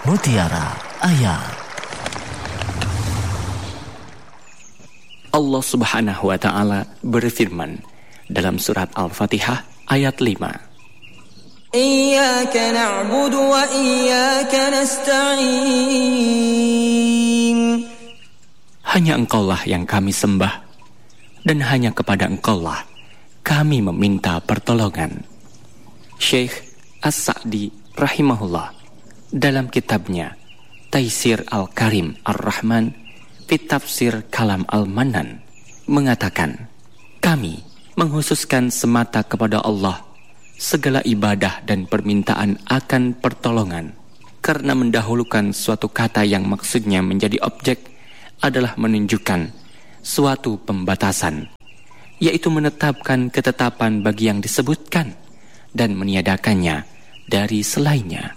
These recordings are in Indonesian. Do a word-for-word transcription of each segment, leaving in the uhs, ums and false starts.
Mutiara Ayat. Allah Subhanahu wa Ta'ala berfirman dalam surat Al-Fatihah ayat lima. Iyyaka na'budu wa iyyaka nasta'in. Hanya Engkaulah yang kami sembah, dan hanya kepada Engkaulah kami meminta pertolongan. Syekh As-Sa'di rahimahullah dalam kitabnya Taisir Al-Karim Ar-Rahman fi Tafsir Kalam Al-Manan mengatakan, kami menghususkan semata kepada Allah segala ibadah dan permintaan akan pertolongan, karena mendahulukan suatu kata yang maksudnya menjadi objek adalah menunjukkan suatu pembatasan, yaitu menetapkan ketetapan bagi yang disebutkan dan meniadakannya dari selainnya.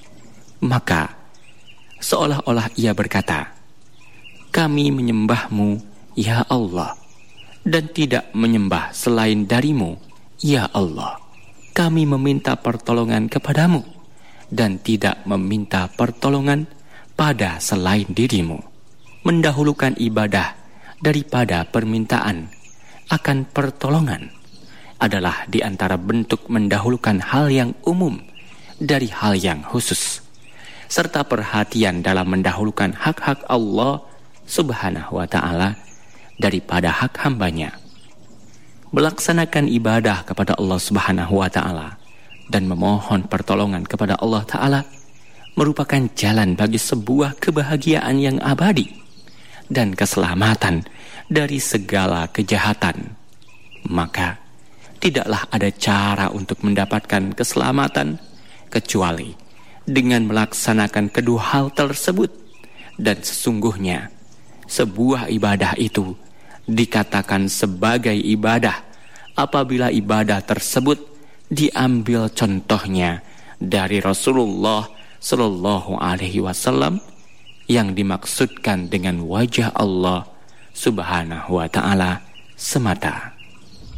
Maka seolah-olah ia berkata, kami menyembahmu ya Allah, dan tidak menyembah selain darimu ya Allah. Kami meminta pertolongan kepadamu dan tidak meminta pertolongan pada selain dirimu. Mendahulukan ibadah daripada permintaan akan pertolongan adalah di antara bentuk mendahulukan hal yang umum dari hal yang khusus, serta perhatian dalam mendahulukan hak-hak Allah Subhanahu wa Ta'ala daripada hak hambanya. Melaksanakan ibadah kepada Allah Subhanahu wa Ta'ala dan memohon pertolongan kepada Allah Ta'ala merupakan jalan bagi sebuah kebahagiaan yang abadi dan keselamatan dari segala kejahatan. Maka tidaklah ada cara untuk mendapatkan keselamatan kecuali dengan melaksanakan kedua hal tersebut. Dan sesungguhnya sebuah ibadah itu dikatakan sebagai ibadah apabila ibadah tersebut diambil contohnya dari Rasulullah Sallallahu Alaihi Wasallam, yang dimaksudkan dengan wajah Allah Subhanahu wa Ta'ala semata.